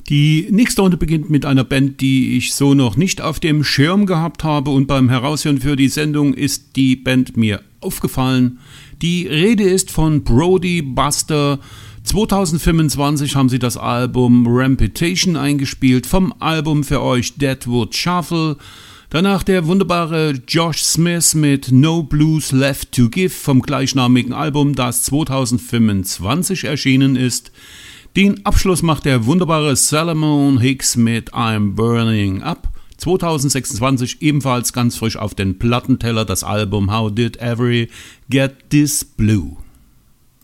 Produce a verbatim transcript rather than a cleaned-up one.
Die nächste Runde beginnt mit einer Band, die ich so noch nicht auf dem Schirm gehabt habe, und beim Heraushören für die Sendung ist die Band mir aufgefallen. Die Rede ist von Brody Buster. zwanzig fünfundzwanzig haben sie das Album Ramputation eingespielt, vom Album für euch Deadwood Shuffle. Danach der wunderbare Josh Smith mit No Blues Left to Give vom gleichnamigen Album, das zwanzig fünfundzwanzig erschienen ist. Den Abschluss macht der wunderbare Salomon Hicks mit I'm Burning Up. zwanzig sechsundzwanzig ebenfalls ganz frisch auf den Plattenteller das Album How Did Every Get This Blue.